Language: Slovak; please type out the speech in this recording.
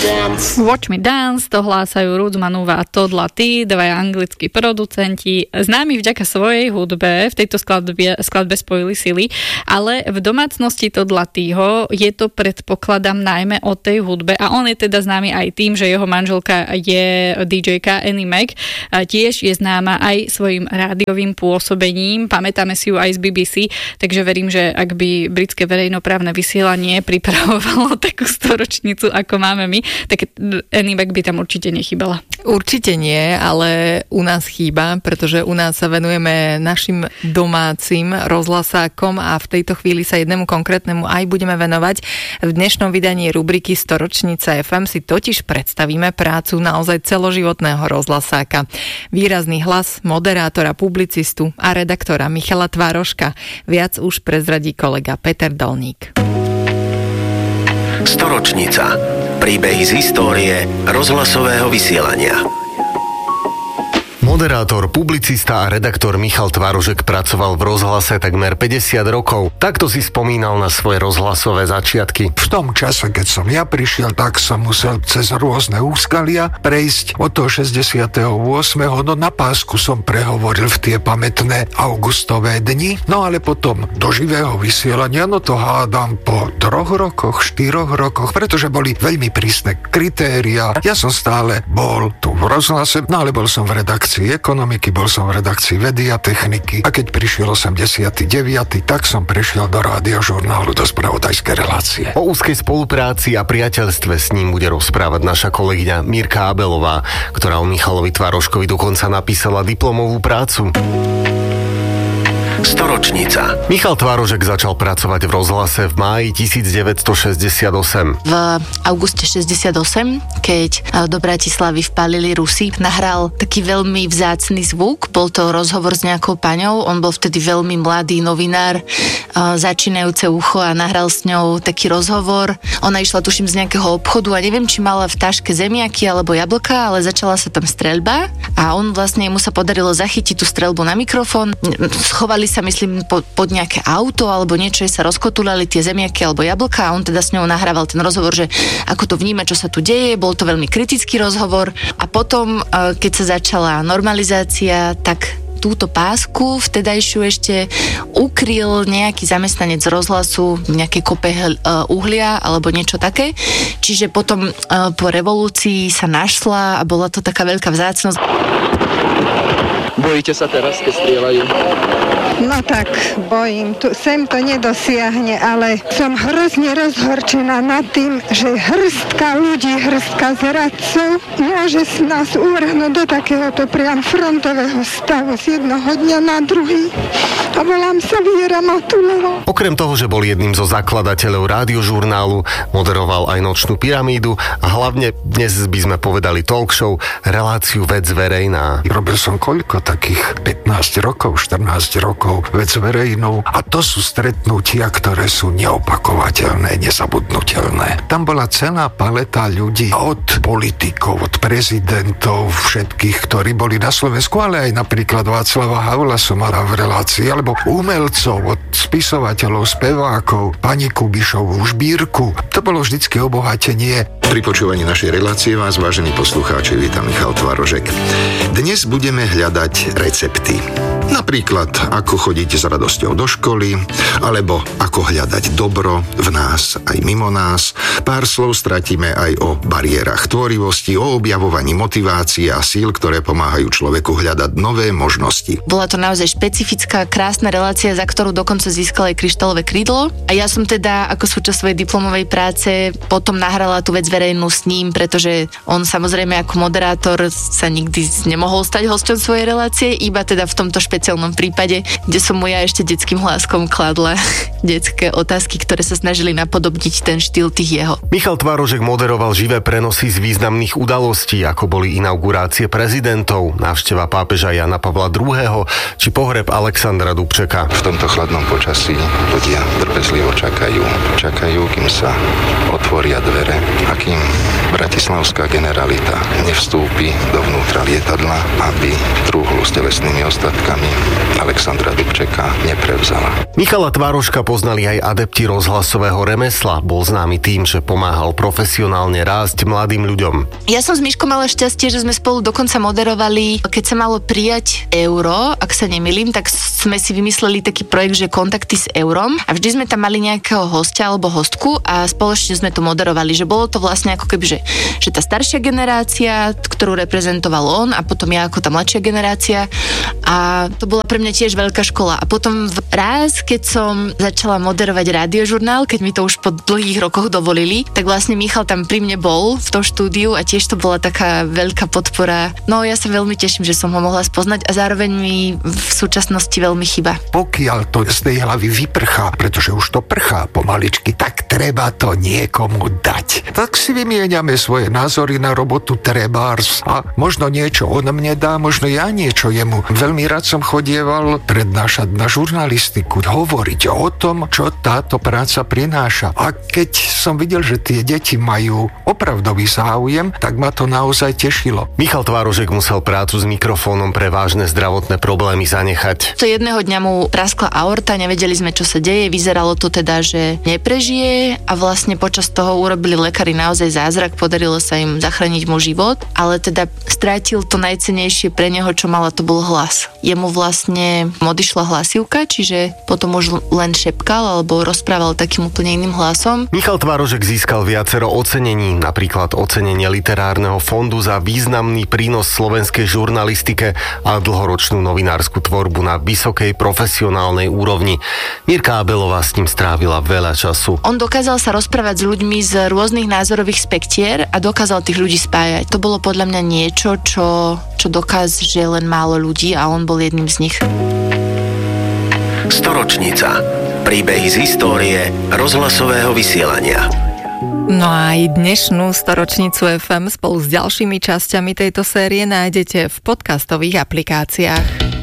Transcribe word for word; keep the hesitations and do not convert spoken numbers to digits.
dance. Watch Me Dance, to hlásajú Roots Manuva a Todd Latty, dvaja anglickí producenti. Známi vďaka svojej hudbe, v tejto skladbe, skladbe spojili sily, ale v domácnosti Todd Lattyho je to, predpokladám, najmä o tej hudbe a on je teda známy aj tým, že jeho manželka je dý džejka Annie Mac. Tiež je známa aj svojim rádiovým pôsobením, pamätáme si ju aj z bé bé cé, takže verím, že ak by britské verejnoprávne vysielanie pripravovalo takú storočnicu, ako máme my, tak Annie Mac by tam určite nechýbala. Určite nie, ale u nás chýba, pretože u nás sa venujeme našim domácim rozhlasákom a v tejto chvíli sa jednému konkrétnemu aj budeme venovať. V dnešnom vydaní rubriky Storočnica ef em si totiž predstavíme prácu naozaj celoživotného rozhlasáka. Výrazný hlas moderátora, publicistu a redaktora Michala Tvároška. Viac už prezradí kolega Peter Dolník. Storočnica. Príbehy z histórie rozhlasového vysielania. Moderátor, publicista a redaktor Michal Tvárošek pracoval v rozhlase takmer päťdesiat rokov. Takto si spomínal na svoje rozhlasové začiatky. V tom čase, keď som ja prišiel, tak som musel cez rôzne úskalia prejsť od toho šesťdesiateho ôsmeho No na pásku som prehovoril v tie pamätné augustové dni. No ale potom do živého vysielania, no to hádam po troch rokoch, štyroch rokoch, pretože boli veľmi prísne kritéria. Ja som stále bol tu v rozhlase, no ale bol som v redakcii ekonomiky, bol som v redakcii vedy a techniky a keď prišiel osemdesiatdeväť tak som prešiel do rádiožurnálu, do spravodajskej relácie. O úzkej spolupráci a priateľstve s ním bude rozprávať naša kolegyňa Mirka Abelová, ktorá o Michalovi Tvároškovi dokonca napísala diplomovú prácu. Storočnica. Michal Tvárošek začal pracovať v rozhlase v máji devätnásťstošesťdesiatosem. V auguste šesťdesiatosem, keď do Bratislavy vpálili Rusi, nahral taký veľmi vzácny zvuk. Bol to rozhovor s nejakou paňou. On bol vtedy veľmi mladý novinár, začínajúce ucho a nahral s ňou taký rozhovor. Ona išla, tuším, z nejakého obchodu a neviem, či mala v taške zemiaky alebo jablka, ale začala sa tam streľba a on vlastne, mu sa podarilo zachytiť tú streľbu na mikrofón. Schovali sa, myslím, pod, pod nejaké auto alebo niečo, sa rozkotulali tie zemiaky alebo jablka a on teda s ňou nahrával ten rozhovor, že ako to vníma, čo sa tu deje. Bol to veľmi kritický rozhovor a potom, keď sa začala normalizácia, tak túto pásku vtedajšiu ešte ukryl nejaký zamestnanec z rozhlasu v nejakej kope uhlia alebo niečo také. Čiže potom po revolúcii sa našla a bola to taká veľká vzácnosť. Bojíte sa teraz, keď strieľajú? No tak, bojím. Tu, sem to nedosiahne, ale som hrozne rozhorčená nad tým, že hrstka ľudí, hrstka zradcov môže nás uvrhnúť do takéhoto priam frontového stavu z jednoho dňa na druhý. A volám sa Viera Matulová. Okrem toho, že bol jedným zo zakladateľov rádiožurnálu, moderoval aj Nočnú pyramídu a hlavne dnes by sme povedali talk show, reláciu Vec verejná. Robil som koľko takých pätnásť rokov, štrnásť rokov Vec verejnú a to sú stretnutia, ktoré sú neopakovateľné, nezabudnutelné. Tam bola celá paleta ľudí od politikov, od prezidentov, všetkých, ktorí boli na Slovensku, ale aj napríklad Václava Havla som mala v relácii, alebo umelcov, od spisovateľov, spevákov, pani Kubišovú, Žbírku. To bolo vždycky obohatenie. Pri počúvaní našej relácie vás, vážení poslucháči, vítam Michal Tvárošek. Dnes budeme hľadať recepty. Napríklad, ako chodiť s radosťou do školy, alebo ako hľadať dobro v nás aj mimo nás. Pár slov stratíme aj o bariérach tvorivosti, o objavovaní motivácie a síl, ktoré pomáhajú človeku hľadať nové možnosti. Bola to naozaj špecifická, krásna relácia, za ktorú dokonca získala aj kryštálové krídlo. A ja som teda ako súčasť svojej diplomovej práce potom nahrala tú Vec verejnú s ním, pretože on samozrejme ako moderátor sa nikdy nemohol stať hosťom svojej relácie, iba teda v tomto špeciálnom prípade, kde som mu ja ešte detským hláskom kladla detské otázky, ktoré sa snažili napodobniť ten štýl tých jeho. Michal Tvárošek moderoval živé prenosy z významných udalostí, ako boli inaugurácie prezidentov, návšteva pápeža Jana Pavla druhého. či pohreb Alexandra Dubčeka. V tomto chladnom počasí ľudia trpezlivo čakajú, čakajú, kým sa otvoria dvere a kým bratislavská generalita nevstúpi dovnútra lietadla, aby trúhlu s telesnými ostatkami Alexandra Dubčeka neprevzala. Michala Tvároška poznali aj adepti rozhlasového remesla. Bol známy tým, že pomáhal profesionálne rásť mladým ľuďom. Ja som s Miškom mala šťastie, že sme spolu dokonca moderovali, keď sa malo prijať euro, ak sa nemýlim, tak sme si vymysleli taký projekt, že kontakty s eurom a vždy sme tam mali nejakého hostia alebo hostku a spoločne sme to moderovali, že bolo to vlastne ako keby, že, že tá staršia generácia, ktorú reprezentoval on a potom ja ako tá mladšia generácia a to bola pre mňa tiež veľká škola. A potom raz, keď som začala moderovať radiožurnál, keď mi to už po dlhých rokoch dovolili, tak vlastne Michal tam pri mne bol v tom štúdiu a tiež to bola taká veľká podpora. No ja sa veľmi teším, že som ho mohla spoznať a zároveň mi v súčasnosti veľmi chýba. Pokiaľ to z tej hlavy vyprchá, pretože už to prchá pomaličky, tak treba to niekomu dať. Tak si vymieňame svoje názory na robotu trebárs a možno niečo on mne dá, možno ja niečo jemu. Veľmi rád som chodieval prednášať na žurnalistiku, hovoriť o tom, čo táto práca prináša. A keď som videl, že tie deti majú opravdový záujem, tak ma to naozaj tešilo. Michal Tvárožek musel prácu s mikrofónom pre vážne zdravotné problémy zanechať. To jedného dňa mu praskla aorta, nevedeli sme, čo sa deje, vyzeralo to teda, že neprežije a vlastne počas toho urobili lekári naozaj zázrak, podarilo sa im zachrániť mu život, ale teda strátil to najcennejšie pre neho, čo mala, to bol hlas. Jemu vlastne odišla hlasivka, čiže potom už len šepkal alebo rozprával takým úplne iným hlasom. Michal Tvárožek získal viacero ocenení, napríklad ocenenie Literárneho fondu za významný prínos slovenskej žurnalistike a dlhoročnú novinárskú tvorbu na vysokej profesionálnej úrovni. Mirka Abelová s ním strávila veľa času. On dokázal sa rozprávať s ľuďmi z rôznych názorových spektier a dokázal tých ľudí spájať. To bolo podľa mňa niečo, čo, čo dokáže len málo ľudí a on bol jedným z nich. Storočnica. Príbehy z histórie rozhlasového vysielania. No a aj dnešnú storočnicu ef em spolu s ďalšími časťami tejto série nájdete v podcastových aplikáciách.